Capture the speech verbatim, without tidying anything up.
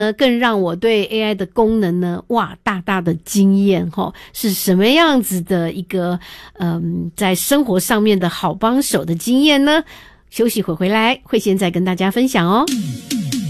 呃，更让我对 A I 的功能呢，哇，大大的惊艳齁，是什么样子的一个嗯，在生活上面的好帮手的经验呢？休息会回来，会先再跟大家分享哦。